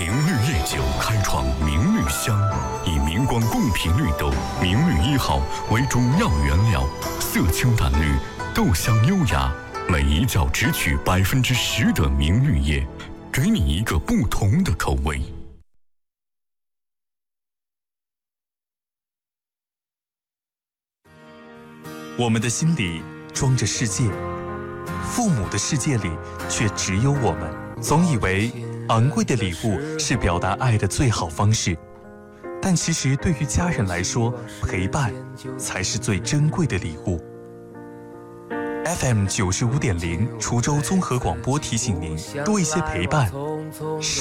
明绿夜酒开创明绿香，以明光贡品绿豆明绿1号为主要原料，色清淡绿，豆香优雅，每一窖只取10%的明绿叶，给你一个不同的口味。 我们的心里装着世界，父母的世界里却只有我们。总以为昂贵的礼物是表达爱的最好方式，但其实对于家人来说，陪伴才是最珍贵的礼物。FM95.0滁州综合广播提醒您，多一些陪伴，